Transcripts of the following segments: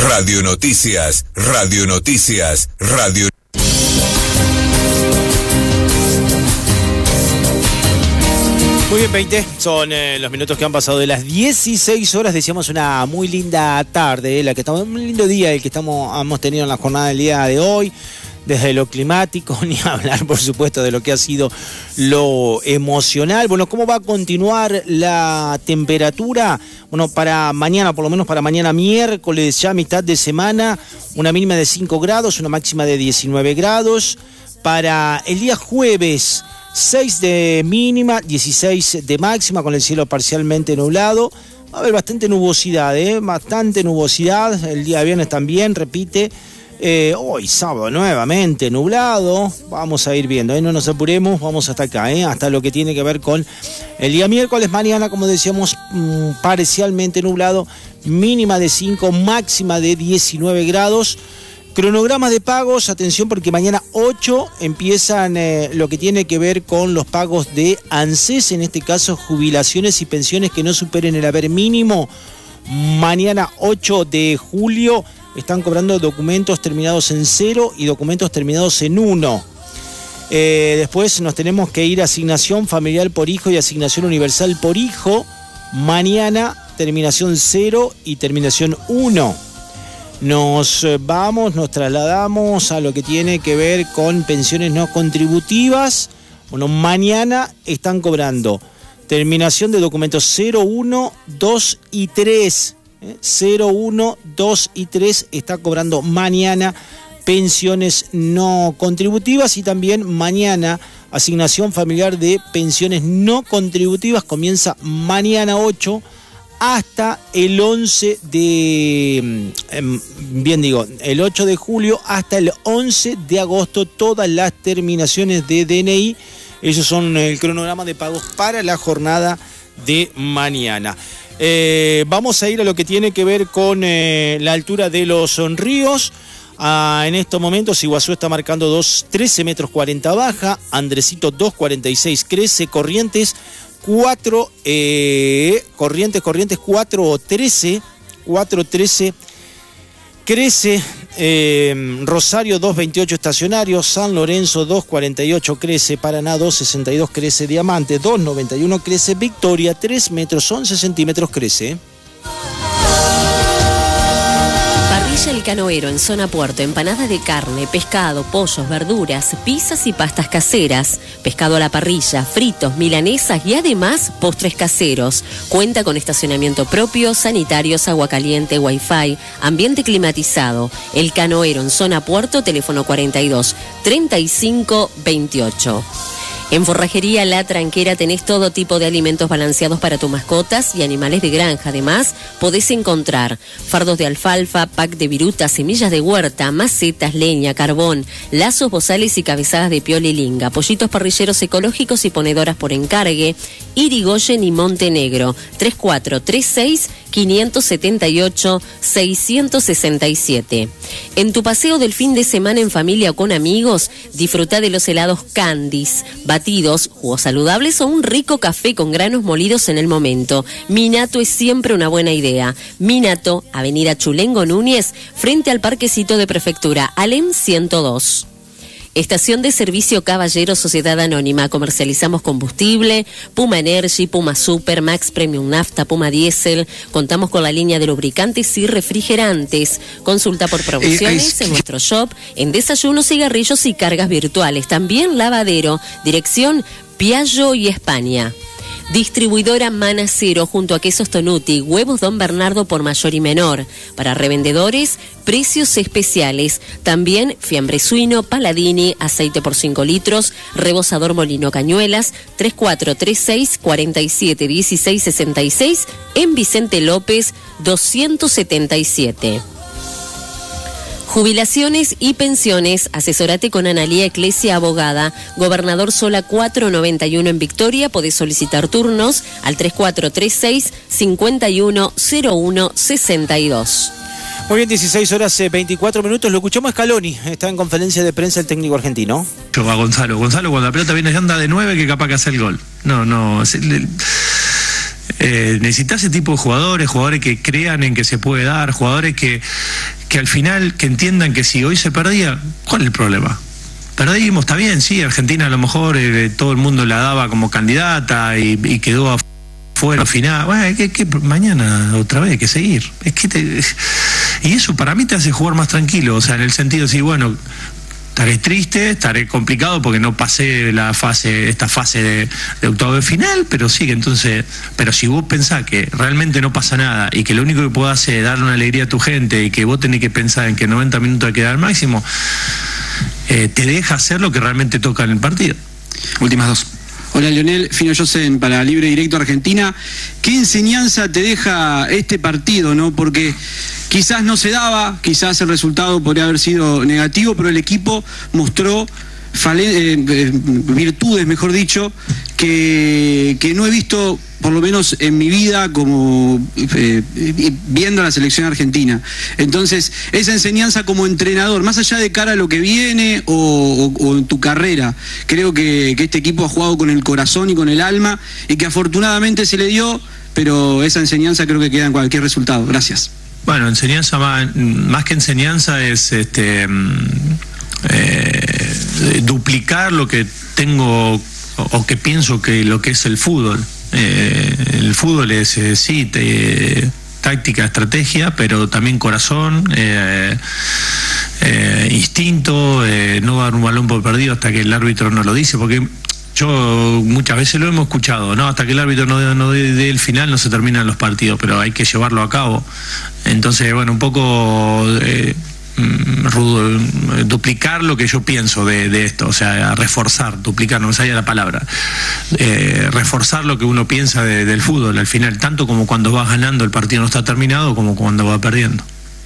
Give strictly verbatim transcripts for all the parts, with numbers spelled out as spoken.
Radio Noticias, Radio Noticias, Radio... Muy bien, veinte, son eh, los minutos que han pasado de las dieciséis horas, decíamos una muy linda tarde, eh, la que estamos, un lindo día el que estamos, hemos tenido en la jornada del día de hoy, desde lo climático, ni hablar por supuesto de lo que ha sido lo emocional. Bueno, ¿cómo va a continuar la temperatura? Bueno, para mañana, por lo menos para mañana miércoles, ya mitad de semana, una mínima de cinco grados, una máxima de diecinueve grados. Para el día jueves, seis de mínima, dieciséis de máxima, con el cielo parcialmente nublado. Va a haber bastante nubosidad, ¿eh? Bastante nubosidad. El día viernes también, repite. Eh, hoy sábado nuevamente nublado. Vamos a ir viendo, ¿eh? No nos apuremos, vamos hasta acá, ¿eh? Hasta lo que tiene que ver con el día miércoles. Mañana, como decíamos, mmm, parcialmente nublado. Mínima de cinco, máxima de diecinueve grados. Cronograma de pagos, atención porque mañana ocho empiezan eh, lo que tiene que ver con los pagos de ANSES, en este caso jubilaciones y pensiones que no superen el haber mínimo. Mañana ocho de julio están cobrando documentos terminados en cero y documentos terminados en uno. Eh, después nos tenemos que ir a asignación familiar por hijo y asignación universal por hijo. Mañana terminación cero y terminación uno. Nos vamos, nos trasladamos a lo que tiene que ver con pensiones no contributivas. Bueno, mañana están cobrando terminación de documentos cero, uno, dos y tres. ¿eh? cero, uno, dos y tres está cobrando mañana pensiones no contributivas, y también mañana asignación familiar de pensiones no contributivas comienza mañana ocho hasta el once de, bien digo, el ocho de julio hasta el once de agosto, todas las terminaciones de D N I. Esos son el cronograma de pagos para la jornada de mañana. Eh, vamos a ir a lo que tiene que ver con eh, la altura de los ríos. Ah, en estos momentos Iguazú está marcando dos, trece metros cuarenta baja, Andresito dos cuarenta y seis crece, Corrientes cuatro, eh, Corrientes, Corrientes cuatro trece, cuatro trece crece, eh, Rosario dos veintiocho estacionario, San Lorenzo dos cuarenta y ocho crece, Paraná dos sesenta y dos crece, Diamante dos noventa y uno crece, Victoria tres metros once centímetros crece. El Canoero en zona puerto, empanada de carne, pescado, pollos, verduras, pizzas y pastas caseras, pescado a la parrilla, fritos, milanesas y además postres caseros. Cuenta con estacionamiento propio, sanitarios, agua caliente, wifi, ambiente climatizado. El Canoero en zona puerto, teléfono cuarenta y dos, treinta y cinco, veintiocho. En Forrajería La Tranquera tenés todo tipo de alimentos balanceados para tus mascotas y animales de granja. Además, podés encontrar fardos de alfalfa, pack de viruta, semillas de huerta, macetas, leña, carbón, lazos, bozales y cabezadas de piola y linga, pollitos parrilleros ecológicos y ponedoras por encargue. Irigoyen y Montenegro, tres cuatro tres seis, cinco siete ocho, seis seis siete. En tu paseo del fin de semana en familia o con amigos, disfruta de los helados Candies, batidos, jugos saludables o un rico café con granos molidos en el momento. Minato es siempre una buena idea. Minato, Avenida Chulengo Núñez, frente al Parquecito de Prefectura, Alem ciento dos. Estación de Servicio Caballero Sociedad Anónima. Comercializamos combustible, Puma Energy, Puma Super, Max Premium Nafta, Puma Diesel. Contamos con la línea de lubricantes y refrigerantes. Consulta por promociones eh, es... en nuestro shop, en desayunos, cigarrillos y cargas virtuales. También lavadero. Dirección Piaggio y España. Distribuidora Manacero junto a Quesos Tonuti, huevos Don Bernardo por mayor y menor. Para revendedores, precios especiales. También fiambre suino, Paladini, aceite por cinco litros, rebozador Molino Cañuelas, tres cuatro tres seis, cuatro siete uno seis seis seis en Vicente López doscientos setenta y siete. Jubilaciones y pensiones, asesórate con Analía Eclesia Abogada, Gobernador Sola cuatrocientos noventa y uno en Victoria. Podés solicitar turnos al tres cuatro tres seis, cinco uno cero uno seis dos. Muy bien, dieciséis horas veinticuatro minutos, lo escuchamos a Scaloni, está en conferencia de prensa el técnico argentino. Yo a Gonzalo, Gonzalo cuando la pelota viene anda de nueve que capaz que hace el gol. No, no, se, le, eh, necesitas ese tipo de jugadores, jugadores que crean en que se puede dar, jugadores que que al final, que entiendan que si hoy se perdía, ¿cuál es el problema? Perdimos, está bien, sí, Argentina a lo mejor eh, todo el mundo la daba como candidata y, y quedó afuera al final. Bueno, que, que mañana otra vez hay que seguir. Es que te, y eso para mí te hace jugar más tranquilo, o sea, en el sentido de decir, bueno, estaré triste, estaré complicado porque no pasé la fase, esta fase de, de octavo de final, pero sí que entonces, pero si vos pensás que realmente no pasa nada y que lo único que podés hacer es darle una alegría a tu gente y que vos tenés que pensar en que noventa minutos hay que dar al máximo, eh, te deja hacer lo que realmente toca en el partido. Últimas dos. Hola Lionel, Fino Yosen para Libre Directo Argentina. ¿Qué enseñanza te deja este partido, no? Porque quizás no se daba, quizás el resultado podría haber sido negativo, pero el equipo mostró fale, eh, virtudes, mejor dicho, que, que no he visto, por lo menos en mi vida, como eh, viendo a la selección argentina. Entonces, esa enseñanza como entrenador, más allá de cara a lo que viene o, o, o en tu carrera, creo que, que este equipo ha jugado con el corazón y con el alma y que afortunadamente se le dio, pero esa enseñanza creo que queda en cualquier resultado. Gracias. Bueno, enseñanza más, más que enseñanza es este eh, duplicar lo que tengo o, o que pienso que lo que es el fútbol. Eh, el fútbol es eh, sí te, táctica, estrategia, pero también corazón, eh, eh, instinto, eh, no dar un balón por perdido hasta que el árbitro no lo dice, porque yo muchas veces lo hemos escuchado, no, hasta que el árbitro no, no dé, dé el final no se terminan los partidos, pero hay que llevarlo a cabo. Entonces, bueno, un poco eh, rudo, duplicar lo que yo pienso de, de esto, o sea, reforzar, duplicar, no me salía la palabra, eh, reforzar lo que uno piensa de, del fútbol al final, tanto como cuando va ganando el partido no está terminado, como cuando va perdiendo.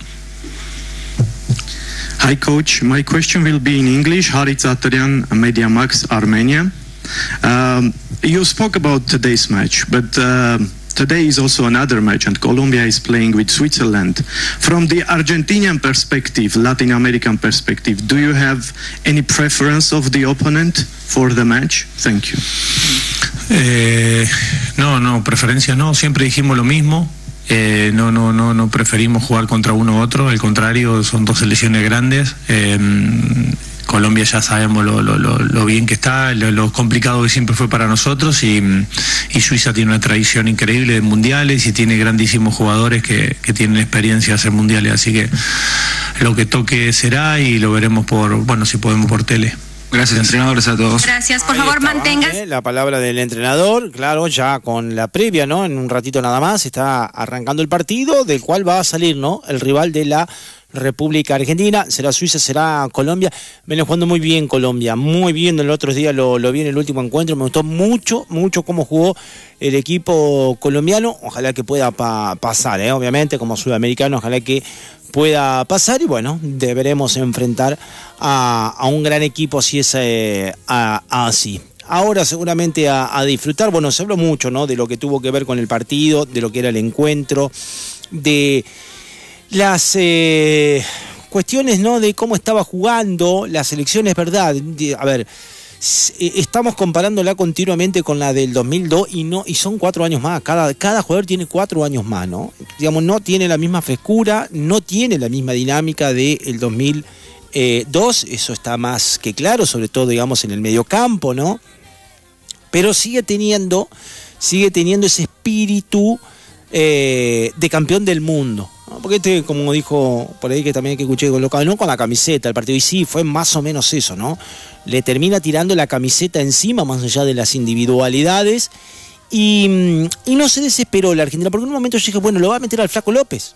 Hi coach, my question will be in English. Harit Zatorian, MediaMax, Armenia. Um, you spoke about today's match, but uh, today is also another match and Colombia is playing with Switzerland. From the Argentinian perspective, Latin American perspective, do you have any preference of the opponent for the match? Thank you. Eh, no, no, preferencia no, siempre dijimos lo mismo. Eh, no, no, no, no preferimos jugar contra uno u otro, al contrario, son dos selecciones grandes. Eh, Colombia ya sabemos lo, lo, lo, lo bien que está, lo, lo complicado que siempre fue para nosotros, y, y Suiza tiene una tradición increíble de mundiales y tiene grandísimos jugadores que, que tienen experiencia de hacer mundiales, así que lo que toque será y lo veremos por, bueno, si podemos por tele. Gracias, entrenadores, a todos. Gracias, por Ahí favor, estaba, mantengas. eh, la palabra del entrenador, claro, ya con la previa, ¿no? En un ratito nada más está arrancando el partido, del cual va a salir, ¿no? El rival de la República Argentina, será Suiza, será Colombia. Viene jugando muy bien Colombia, muy bien. El otro día lo, lo vi en el último encuentro, me gustó mucho, mucho cómo jugó el equipo colombiano. Ojalá que pueda pa pasar, ¿eh? Obviamente, como sudamericano, ojalá que pueda pasar y bueno, deberemos enfrentar a, a un gran equipo si es eh, a, a así. Ahora seguramente a, a disfrutar, bueno, se habló mucho, ¿no? De lo que tuvo que ver con el partido, de lo que era el encuentro, de las eh, cuestiones, ¿no? De cómo estaba jugando la selección, es verdad. De, a ver, estamos comparándola continuamente con la del dos mil dos y no y son cuatro años más. Cada, cada jugador tiene cuatro años más, ¿no? Digamos, no tiene la misma frescura, no tiene la misma dinámica del dos mil dos, eso está más que claro, sobre todo, digamos, en el mediocampo, ¿no? Pero sigue teniendo, sigue teniendo ese espíritu eh, de campeón del mundo. Porque este, como dijo por ahí que también hay que escuchar, colocado, no con la camiseta el partido, y sí, fue más o menos eso, ¿no? Le termina tirando la camiseta encima, más allá de las individualidades, y, y no se desesperó la Argentina, porque en un momento yo dije, bueno, lo va a meter al Flaco López.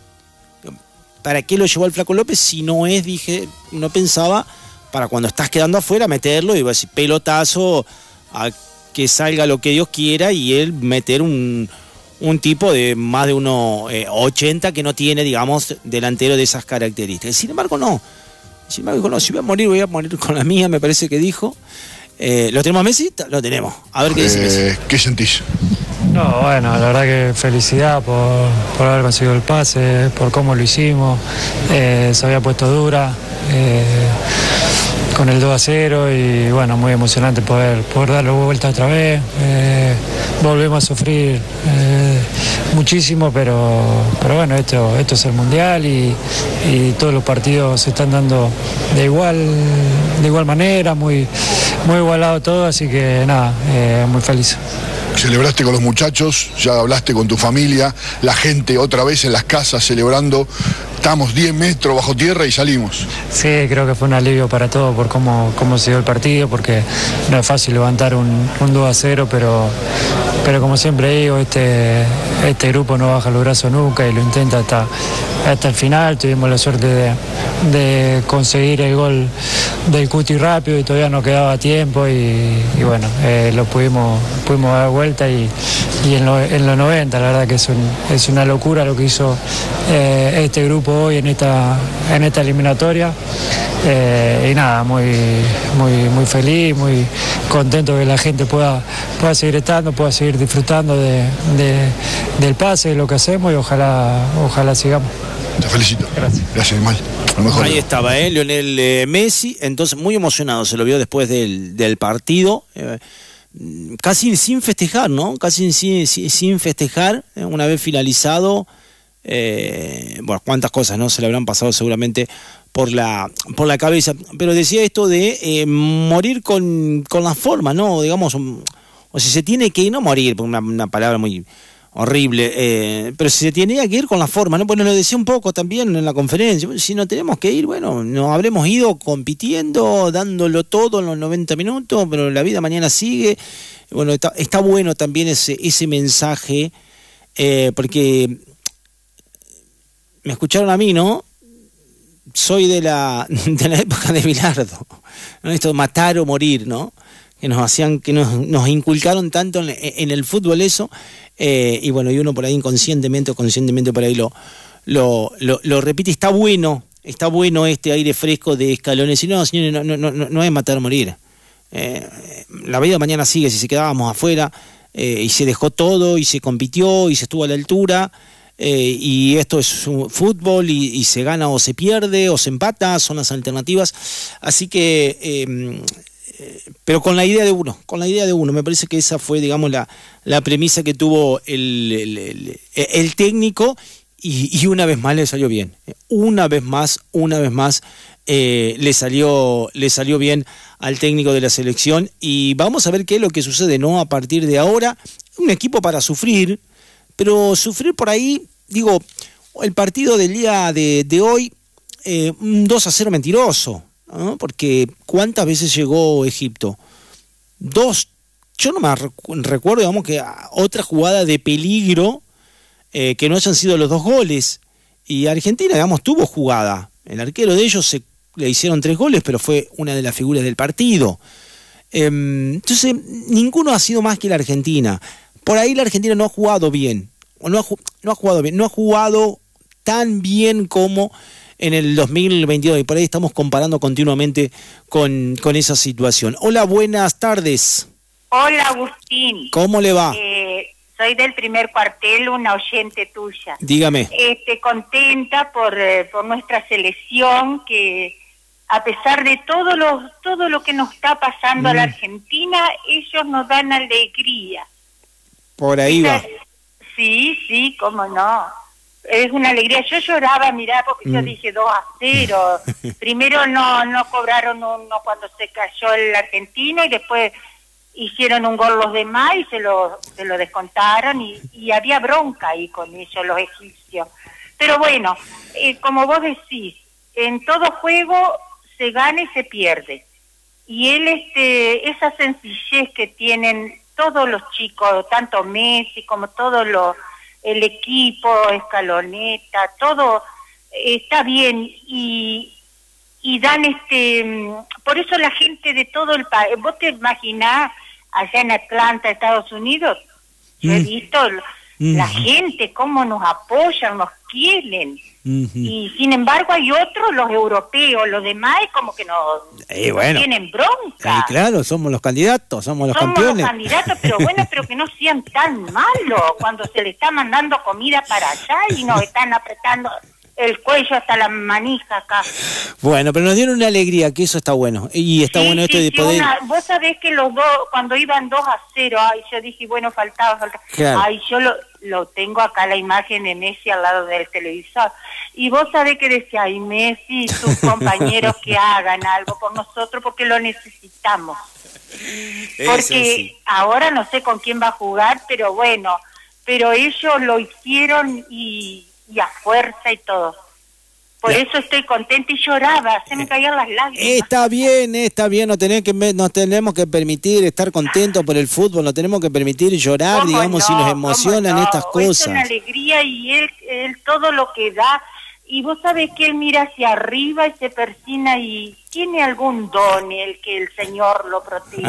¿Para qué lo llevó al Flaco López? Si no es, dije, no pensaba, para cuando estás quedando afuera, meterlo, y va a decir, pelotazo, a que salga lo que Dios quiera, y él meter un... un tipo de más de uno ochenta que no tiene, digamos, delantero de esas características. Sin embargo, no. Sin embargo, no, si voy a morir, voy a morir con la mía, me parece que dijo. Eh, ¿Lo tenemos a Messi? Lo tenemos. A ver qué dice Messi. Eh, ¿Qué sentís? No, bueno, la verdad que felicidad por, por haber conseguido el pase, por cómo lo hicimos. Eh, se había puesto dura. Eh, con el dos a cero y bueno, muy emocionante poder, poder darle vuelta otra vez. Eh, volvemos a sufrir eh, muchísimo, pero, pero bueno, esto, esto es el Mundial y, y todos los partidos se están dando de igual, de igual manera, muy, muy igualado todo, así que nada, eh, muy feliz. Celebraste con los muchachos, ya hablaste con tu familia, la gente otra vez en las casas celebrando. Estamos diez metros bajo tierra y salimos. Sí, creo que fue un alivio para todos por cómo, cómo se dio el partido, porque no es fácil levantar un, un dos a cero, pero, pero como siempre digo, este, este grupo no baja los brazos nunca y lo intenta hasta, hasta el final. Tuvimos la suerte de, de conseguir el gol del Cuti rápido y todavía no quedaba tiempo y, y bueno, eh, lo pudimos, pudimos dar vuelta y, y en, lo, en los noventa, la verdad que es, un, es una locura lo que hizo eh, este grupo hoy en esta, en esta eliminatoria. Eh, y nada, muy, muy, muy feliz, muy contento que la gente pueda, pueda seguir estando, pueda seguir disfrutando de, de, del pase, de lo que hacemos y ojalá, ojalá sigamos. Te felicito. Gracias. Gracias, mal. Lo mejor. Ahí estaba, ¿eh? Lionel eh, Messi, entonces muy emocionado, se lo vio después del, del partido, eh, casi sin festejar, ¿no? Casi sin, sin, sin festejar, eh, una vez finalizado. Eh, bueno, cuántas cosas no se le habrán pasado seguramente por la por la cabeza, pero decía esto de eh, morir con, con la forma, ¿no? Digamos, o si se tiene que ir, no morir, por una, una palabra muy horrible, eh, pero si se tiene que ir con la forma, ¿no? Bueno, lo decía un poco también en la conferencia, si no tenemos que ir, bueno, nos habremos ido compitiendo, dándolo todo en los noventa minutos, pero la vida mañana sigue. Bueno, está, está bueno también ese, ese mensaje, eh, porque me escucharon a mí, ¿no? Soy de la de la época de Bilardo, ¿no? Esto de matar o morir, ¿no? Que nos hacían, que nos, nos inculcaron tanto en, en el fútbol eso, eh, y bueno, y uno por ahí inconscientemente o conscientemente por ahí lo, lo, lo, lo repite. Está bueno, está bueno este aire fresco de Scaloni. Si no, señores, no, no, no, no es matar o morir. Eh, la vida mañana sigue, si se quedábamos afuera, eh, y se dejó todo, y se compitió, y se estuvo a la altura. Eh, y esto es un fútbol y, y se gana o se pierde o se empata, son las alternativas, así que eh, eh, pero con la idea de uno, con la idea de uno, me parece que esa fue, digamos, la, la premisa que tuvo el, el, el, el técnico y, y una vez más le salió bien, una vez más, una vez más eh, le salió, le salió bien al técnico de la selección y vamos a ver qué es lo que sucede, ¿no? A partir de ahora, un equipo para sufrir, pero sufrir por ahí, digo, el partido del día de, de hoy, eh, un dos a cero mentiroso, ¿no? Porque ¿cuántas veces llegó Egipto? Dos, yo no me recuerdo, digamos, que otra jugada de peligro eh, que no hayan sido los dos goles. Y Argentina, digamos, tuvo jugada. El arquero de ellos se, le hicieron tres goles, pero fue una de las figuras del partido. Eh, entonces, ninguno ha sido más que la Argentina. Por ahí la Argentina no ha jugado bien, o no ha, no ha jugado bien, no ha jugado tan bien como en el dos mil veintidós, y por ahí estamos comparando continuamente con, con esa situación. Hola, buenas tardes. Hola, Agustín. ¿Cómo le va? Eh, soy del primer cuartel, una oyente tuya. Dígame. Este, contenta por, eh, por nuestra selección, que a pesar de todo lo, todo lo que nos está pasando mm. a la Argentina, ellos nos dan alegría. Por ahí va. Sí, sí, cómo no. Es una alegría. Yo lloraba, mirá, porque mm. yo dije dos a cero. Primero no no cobraron uno cuando se cayó el argentino y después hicieron un gol los demás y se lo, se lo descontaron y, y había bronca ahí con ellos, los egipcios. Pero bueno, eh, como vos decís, en todo juego se gana y se pierde. Y él, este, esa sencillez que tienen todos los chicos, tanto Messi como todo lo, el equipo, Scaloneta, todo eh, está bien y, y dan este, por eso la gente de todo el país, vos te imaginás allá en Atlanta, Estados Unidos, yo mm. he visto mm. la gente cómo nos apoyan, nos quieren. Uh-huh. Y sin embargo hay otros, los europeos, los demás como que nos eh, bueno. tienen bronca. Eh, claro, somos los candidatos, somos los somos campeones. Somos los candidatos, pero bueno, pero que no sean tan malos cuando se le está mandando comida para allá y nos están apretando el cuello hasta la manija acá. Bueno, pero nos dieron una alegría, que eso está bueno. Y está sí, bueno esto sí, de sí, poder... Una, vos sabés que los dos, cuando iban dos a cero, ay, yo dije, bueno, faltaba, faltaba. Claro. Ay, yo lo, lo tengo acá la imagen de Messi al lado del televisor. Y vos sabés que decía, ay Messi, tus compañeros que hagan algo por nosotros porque lo necesitamos. Porque sí. Ahora no sé con quién va a jugar, pero bueno, pero ellos lo hicieron y, y a fuerza y todo. Por ya. Eso estoy contenta y lloraba, se me caían las lágrimas. Está bien, está bien, nos tenemos que, nos tenemos que permitir estar contentos por el fútbol, nos tenemos que permitir llorar, digamos, no? Si nos emocionan no? estas cosas. Es una alegría y él, él todo lo que da, y vos sabés que él mira hacia arriba y se persina y tiene algún don el que el Señor lo protege.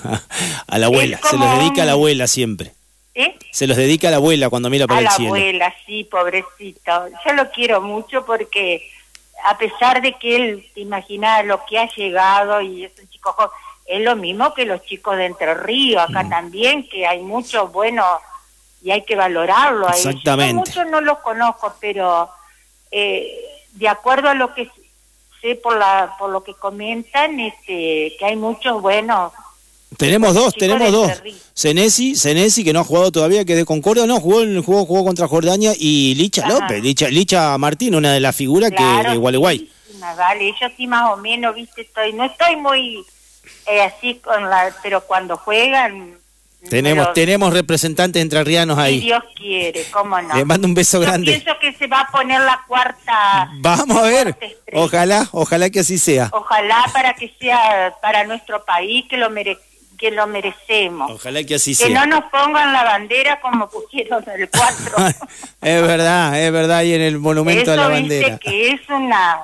A la abuela, se los dedica a la abuela siempre. ¿Eh? Se los dedica a la abuela cuando mira para el cielo. A la abuela, sí, pobrecito. Yo lo quiero mucho porque a pesar de que él, te imaginas lo que ha llegado y es un chico joven, es lo mismo que los chicos de Entre Ríos, acá mm. también, que hay muchos buenos y hay que valorarlo. Exactamente. Yo muchos no los conozco, pero eh, de acuerdo a lo que sé por la por lo que comentan, este, que hay muchos buenos. Tenemos dos, tenemos dos. Senesi, Senesi, que no ha jugado todavía, que es de Concordia, no, jugó en el juego, jugó contra Jordania, y Licha Ajá. López, Licha, Licha Martín, una de las figuras claro, que de Gualeguay. Sí, vale, yo sí más o menos, viste, estoy, no estoy muy eh, así con la, pero cuando juegan... Tenemos, pero, tenemos representantes entrerrianos ahí. Si Dios quiere, cómo no. Le mando un beso yo grande. Pienso que se va a poner la cuarta... Vamos a ver, ojalá, ojalá que así sea. Ojalá para que sea para nuestro país, que lo merezca. Que lo merecemos. Ojalá que así que sea. Que no nos pongan la bandera como pusieron el cuatro. Es verdad, es verdad, y en el monumento Eso a la dice bandera. Que es una...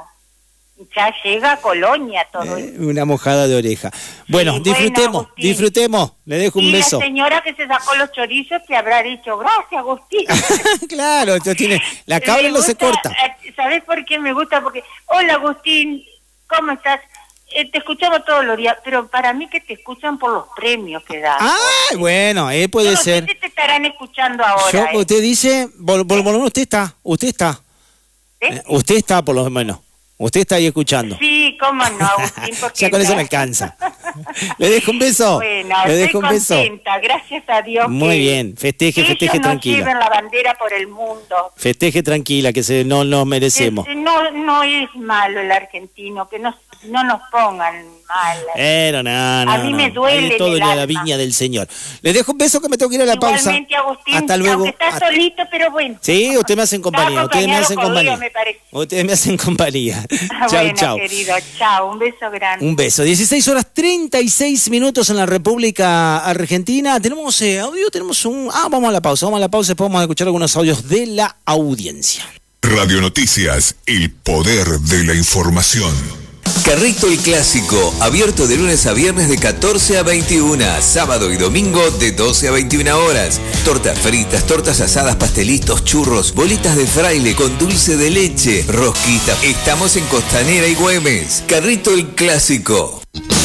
Ya llega a Colonia todo eh, Una mojada de oreja. Bueno, sí, disfrutemos, bueno, disfrutemos. Le dejo un y beso. Y la señora que se sacó los chorizos te habrá dicho, gracias, Agustín. Claro, esto tiene... La cabra no se corta. ¿Sabés por qué me gusta? Porque, hola, Agustín, ¿cómo estás? Eh, te escuchamos todos los días, pero para mí que te escuchan por los premios que das. Ah, bueno, eh, puede no, ser. ¿Qué te estarán escuchando ahora? Yo, eh? Usted dice, por, por, por, usted está, usted está. ¿Eh? Eh, usted está por lo menos. Usted está ahí escuchando. Sí, cómo no, Agustín. Ya con eso me alcanza. Le dejo un beso. Bueno, Le estoy dejo un beso. contenta, gracias a Dios. Muy bien, festeje, festeje ellos tranquila. Nos lleven la bandera por el mundo. Festeje tranquila, que se, no nos merecemos. Es, no, no es malo el argentino, que no, no nos pongan mal. Pero no, no, a mí no. me duele. Ahí todo en la viña del Señor. Le dejo un beso que me tengo que ir a la Igualmente, pausa. Agustín, hasta luego. Aunque estás hasta... solito, pero bueno. Sí, usted me hacen compañía. Ustedes me hacen compañía. Me parece. Ustedes me hacen compañía. Chao, bueno, chao. Querido, chao, un beso grande. Un beso. dieciséis horas treinta y seis minutos en la República Argentina. Tenemos eh, audio, tenemos un... Ah, vamos a la pausa, vamos a la pausa, después vamos a escuchar algunos audios de la audiencia. Radio Noticias, el poder de la información. Carrito el Clásico, abierto de lunes a viernes de catorce a veintiuna, sábado y domingo de doce a veintiuna horas. Tortas fritas, tortas asadas, pastelitos, churros, bolitas de fraile con dulce de leche, rosquita. Estamos en Costanera y Güemes. Carrito el Clásico.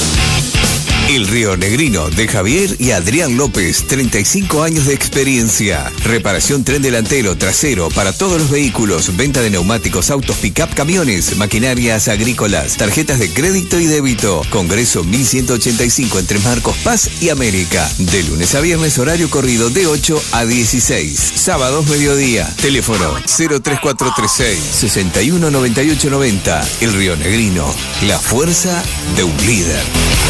El Río Negrino de Javier y Adrián López, treinta y cinco años de experiencia. Reparación tren delantero, trasero, para todos los vehículos. Venta de neumáticos, autos, pick-up, camiones, maquinarias agrícolas, tarjetas de crédito y débito. Congreso mil ciento ochenta y cinco entre Marcos Paz y América. De lunes a viernes, horario corrido de ocho a dieciséis. Sábados, mediodía. Teléfono cero tres cuatro tres seis, seis uno nueve ocho nueve cero. El Río Negrino, la fuerza de un líder.